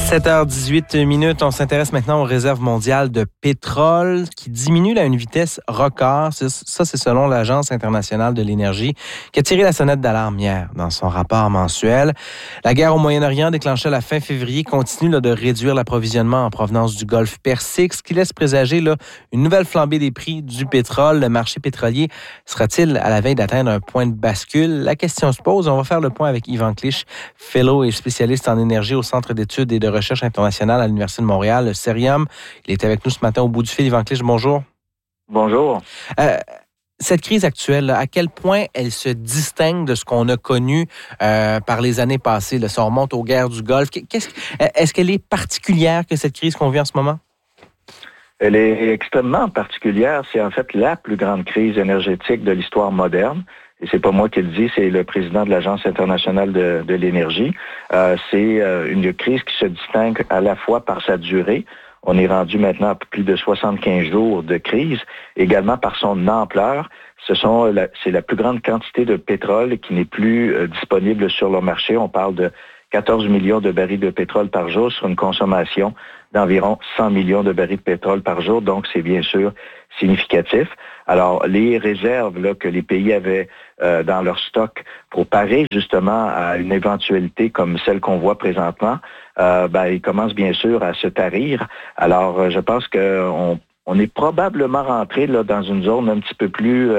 7h18, on s'intéresse maintenant aux réserves mondiales de pétrole qui diminuent à une vitesse record. Ça, c'est selon l'Agence internationale de l'énergie qui a tiré la sonnette d'alarme hier dans son rapport mensuel. La guerre au Moyen-Orient déclenchée à la fin février continue de réduire l'approvisionnement en provenance du Golfe Persique, ce qui laisse présager une nouvelle flambée des prix du pétrole. Le marché pétrolier sera-t-il à la veille d'atteindre un point de bascule? La question se pose. On va faire le point avec Yvan Clich, fellow et spécialiste en énergie au Centre d'études et de recherche internationale à l'Université de Montréal, le CERIUM. Il est avec nous ce matin au bout du fil. Yvan Clich, bonjour. Bonjour. Cette crise actuelle, à quel point elle se distingue de ce qu'on a connu par les années passées? Ça remonte aux guerres du Golfe. Est-ce qu'elle est particulière que cette crise qu'on vit en ce moment? Elle est extrêmement particulière. C'est en fait la plus grande crise énergétique de l'histoire moderne. Et c'est pas moi qui le dis, c'est le président de l'Agence internationale de l'énergie. C'est une crise qui se distingue à la fois par sa durée. On est rendu maintenant à plus de 75 jours de crise, également par son ampleur. C'est la plus grande quantité de pétrole qui n'est plus disponible sur le marché. On parle de 14 millions de barils de pétrole par jour sur une consommation d'environ 100 millions de barils de pétrole par jour. Donc, c'est bien sûr significatif. Alors, les réserves que les pays avaient dans leur stock pour parer justement à une éventualité comme celle qu'on voit présentement, ils commencent bien sûr à se tarir. Alors, je pense qu'on est probablement rentré dans une zone un petit peu plus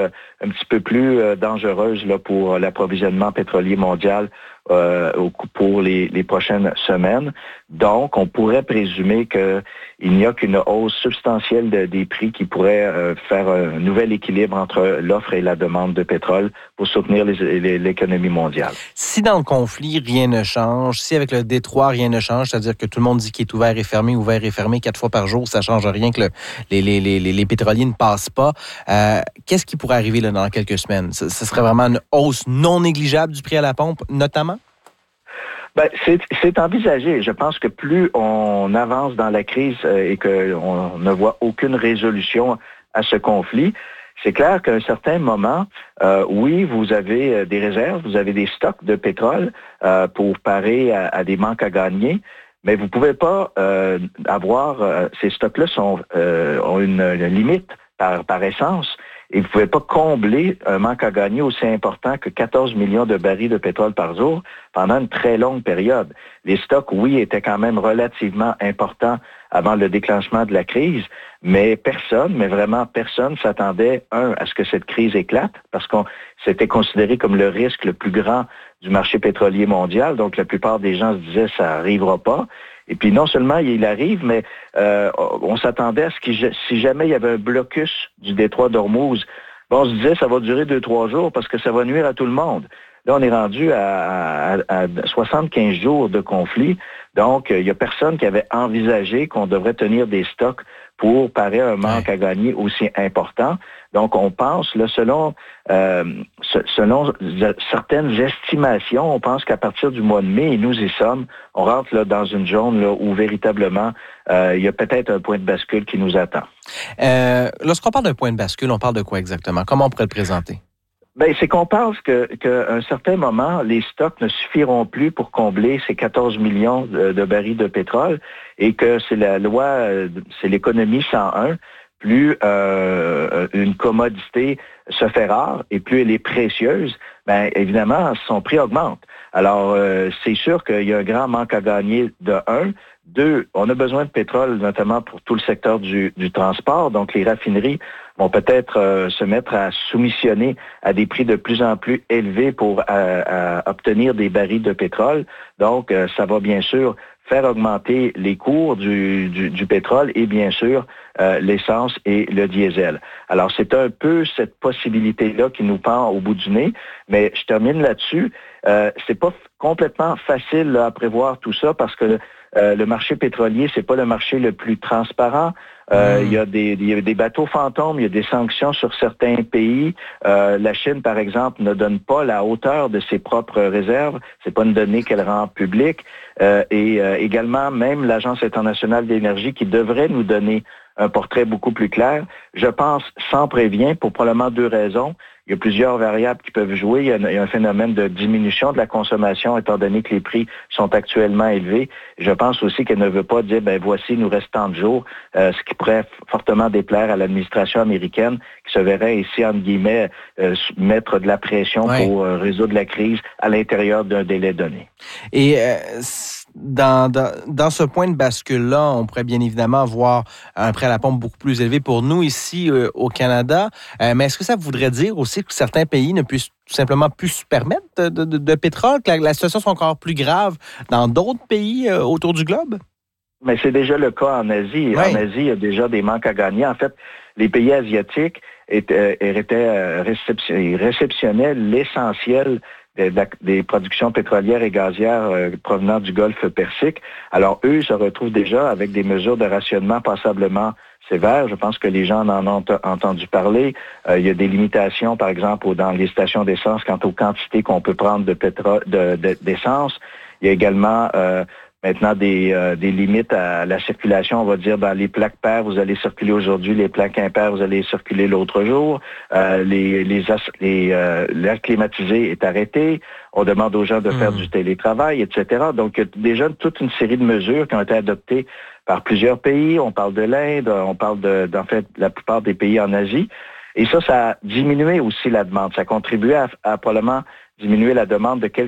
dangereuse pour l'approvisionnement pétrolier mondial pour les prochaines semaines. Donc, on pourrait présumer qu'il n'y a qu'une hausse substantielle des prix qui pourrait faire un nouvel équilibre entre l'offre et la demande de pétrole pour soutenir l'économie mondiale. Si dans le conflit, rien ne change, si avec le détroit, rien ne change, c'est-à-dire que tout le monde dit qu'il est ouvert et fermé 4 fois par jour, ça ne change rien que les pétroliers ne passent pas. Qu'est-ce qui pourrait arriver dans quelques semaines? Ce serait vraiment une hausse non négligeable du prix à la pompe, notamment? C'est envisagé. Je pense que plus on avance dans la crise et qu'on ne voit aucune résolution à ce conflit, c'est clair qu'à un certain moment, oui, vous avez des réserves, vous avez des stocks de pétrole pour parer à des manques à gagner, mais vous ne pouvez pas ces stocks-là ont une limite par essence. Et vous ne pouvez pas combler un manque à gagner aussi important que 14 millions de barils de pétrole par jour pendant une très longue période. Les stocks, oui, étaient quand même relativement importants avant le déclenchement de la crise, mais vraiment personne s'attendait, à ce que cette crise éclate, parce qu'on s'était considéré comme le risque le plus grand du marché pétrolier mondial. Donc, la plupart des gens se disaient, ça n'arrivera pas. Et puis, non seulement il arrive, mais on s'attendait à ce que si jamais il y avait un blocus du détroit d'Ormuz, on se disait ça va durer 2-3 jours parce que ça va nuire à tout le monde. Là, on est rendu à 75 jours de conflit. Donc, il n'y a personne qui avait envisagé qu'on devrait tenir des stocks pour parer un manque à gagner aussi important. Donc, on pense, selon certaines estimations, on pense qu'à partir du mois de mai, et nous y sommes, on rentre dans une zone où véritablement, il y a peut-être un point de bascule qui nous attend. Lorsqu'on parle d'un point de bascule, on parle de quoi exactement? Comment on pourrait le présenter? C'est qu'on pense qu'à un certain moment, les stocks ne suffiront plus pour combler ces 14 millions de barils de pétrole et que c'est la loi, c'est l'économie 101. Plus une commodité se fait rare et plus elle est précieuse, évidemment, son prix augmente. Alors, c'est sûr qu'il y a un grand manque à gagner de 1. 2, on a besoin de pétrole, notamment pour tout le secteur du transport. Donc, les raffineries vont peut-être se mettre à soumissionner à des prix de plus en plus élevés pour obtenir des barils de pétrole. Donc, ça va bien sûr faire augmenter les cours du pétrole et bien sûr l'essence et le diesel. Alors, c'est un peu cette possibilité-là qui nous pend au bout du nez, mais je termine là-dessus. C'est pas complètement facile à prévoir tout ça parce que le marché pétrolier, c'est pas le marché le plus transparent. Il y a des bateaux fantômes, il y a des sanctions sur certains pays. La Chine, par exemple, ne donne pas la hauteur de ses propres réserves. C'est pas une donnée qu'elle rend publique. Et également, même l'Agence internationale d'énergie qui devrait nous donner un portrait beaucoup plus clair. Je pense sans prévient pour probablement 2 raisons. Il y a plusieurs variables qui peuvent jouer. Il y a un phénomène de diminution de la consommation étant donné que les prix sont actuellement élevés. Je pense aussi qu'elle ne veut pas dire, voici, il nous reste tant de jours, ce qui pourrait fortement déplaire à l'administration américaine qui se verrait ici, entre guillemets, mettre de la pression pour résoudre la crise à l'intérieur d'un délai donné. Et dans ce point de bascule-là, on pourrait bien évidemment avoir un prix à la pompe beaucoup plus élevé pour nous ici au Canada. Mais est-ce que ça voudrait dire aussi que certains pays ne puissent tout simplement plus se permettre de pétrole, que la situation soit encore plus grave dans d'autres pays autour du globe? Mais c'est déjà le cas en Asie. En Asie, il y a déjà des manques à gagner. En fait, les pays asiatiques réceptionnaient l'essentiel des productions pétrolières et gazières provenant du Golfe Persique. Alors, eux se retrouvent déjà avec des mesures de rationnement passablement sévères. Je pense que les gens en ont entendu parler. Il y a des limitations, par exemple, dans les stations d'essence quant aux quantités qu'on peut prendre d'essence. Il y a également maintenant des limites à la circulation. On va dire dans les plaques paires, vous allez circuler aujourd'hui, les plaques impaires, vous allez circuler l'autre jour. L'air climatisé est arrêté. On demande aux gens de faire du télétravail, etc. Donc, il y a déjà toute une série de mesures qui ont été adoptées par plusieurs pays. On parle de l'Inde, on parle en fait, la plupart des pays en Asie. Et ça a diminué aussi la demande. Ça a contribué à probablement diminuer la demande de